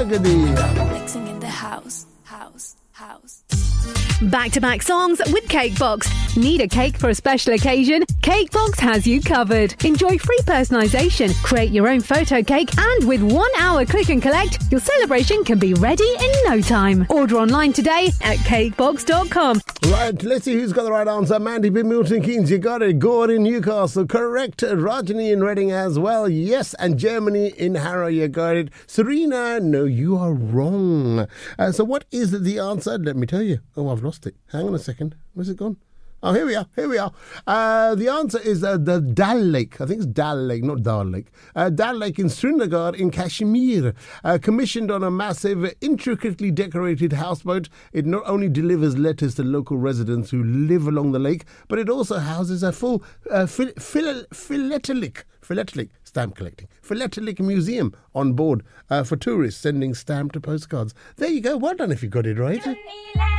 Magadi. Mixing in the house. Back-to-back songs with Cakebox. Need a cake for a special occasion? Cakebox has you covered. Enjoy free personalisation, create your own photo cake, and with 1 hour click and collect, your celebration can be ready in no time. Order online today at cakebox.com. Right, let's see who's got the right answer. Mandy B. Milton Keynes, you got it. Gordon Newcastle, correct. Rajani in Reading as well, yes. And Germany in Harrow, you got it. Serena, no, you are wrong. So what is the answer? Let me tell you. Oh, I've lost it. Hang on a second. Where's it gone? Oh, here we are. The answer is the Dal Lake. I think it's Dal Lake, not Dal Lake. Dal Lake in Srinagar in Kashmir. Commissioned on a massive, intricately decorated houseboat, it not only delivers letters to local residents who live along the lake, but it also houses a full philatelic museum on board for tourists sending stamped postcards. There you go. Well done if you got it right.